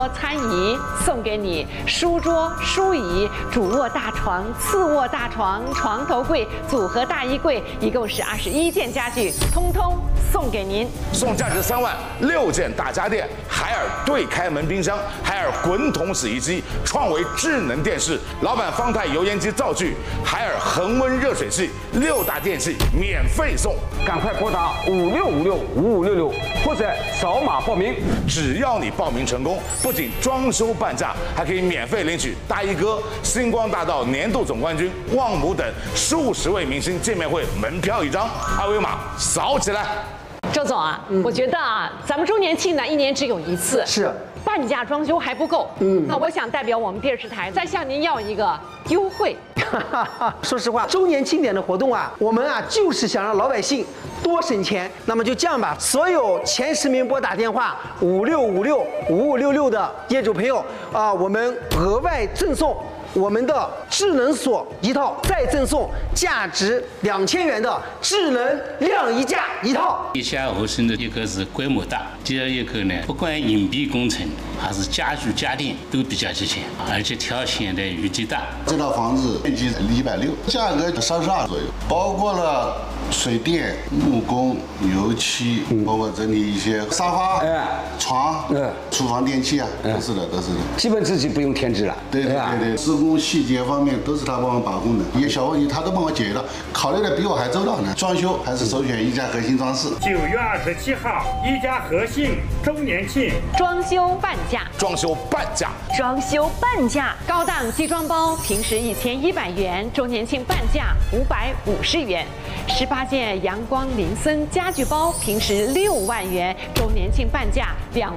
餐椅送给你书桌、书椅、主卧大床、次卧大床、床头柜、组合大衣柜，一共是21件家具，通通送给您。 送价值3万6件大家电，海尔对开门冰箱，海尔滚筒洗衣机，创维智能电视，老板方太油烟机灶具，海尔恒温热水器，6大电器免费送。 赶快拨打56565566或者扫码报名。 只要你报名成功，不仅装修半价，还可以免费领取大衣哥、星光大道年度总冠军旺姆等数十位明星见面会门票1张，二维码扫起来。 周总啊，我觉得啊，咱们周年庆呢，1年只有1次， 是半价装修还不够。那我想代表我们电视台再向您要一个优惠。 说实话，周年庆典的活动啊，我们啊就是想让老百姓多省钱。那么就这样吧，所有前10名拨打电话56565566的业主朋友啊，我们额外赠送我们的智能锁1套，再赠送价值2000元的智能晾衣架1套。 地下合成的一个是规模大，第二一个呢，不管隐蔽工程还是家具家电都比较齐全，而且条线的余地大。 这套房子面积160，价格32左右，包括了水电、木工、油漆，包括整理一些沙发、床、厨房电器啊，都是的。 基本自己不用添置了。 对，施工细节方面都是他帮我把控的，一些小问题他都帮我解决了，考虑的比我还周到呢。装修还是首选一家核心装饰。 9月27号，一家核心周年庆， 装修半价， 装修半价， 装修半价， 高档机装包平时1100元，周年庆半价550元。18件阳光林森家具包平时6万元，周年庆半价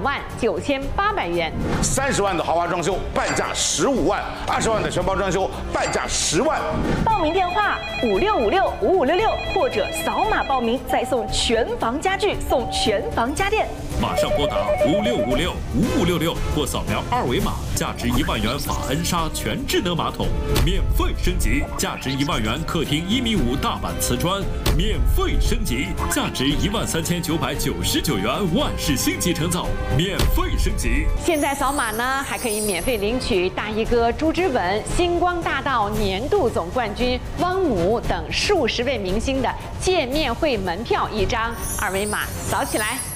29800元。 30万的豪华装修半价15万，20万的全包装修半价10万。 报名电话56565566或者扫码报名，再送全房家具，送全房家电。 马上拨打56565566或扫描2维码，价值1万元法恩莎全智能马桶免费升级，价值1万元客厅1.5米大板瓷砖免费升级，价值13999元万氏星级承造免费升级。 现在扫码呢，还可以免费领取大衣哥朱之文、星光大道年度总冠军汪姆等数十位明星的见面会门票1张，二维码扫起来。